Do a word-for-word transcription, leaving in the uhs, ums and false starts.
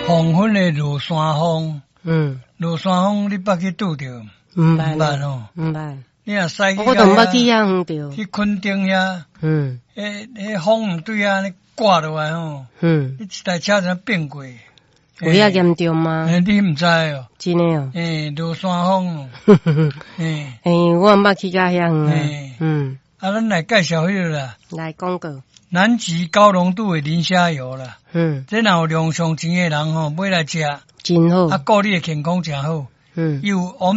黄昏的落山风， 嗯， 落山风你捌去拄着？ 毋捌捌吼， 毋捌， 你若驶去， 我都毋捌去遐远着。 去垦丁遐， 嗯， 迄迄风对啊，你刮落来吼， 嗯， 你一台车就变过。 有遐严重吗？ 诶，你毋知哦？ 真诶哦。 诶，落山风哦。诶， 诶，我毋捌去到遐远啊。 诶， 嗯， 啊，咱来介绍迄个啦， 来广告。 南极高浓度的磷虾油啦。 嗯， 这若有量上钱的人吼，买来食， 真好。 啊，顾你的健康诚好。 嗯， 有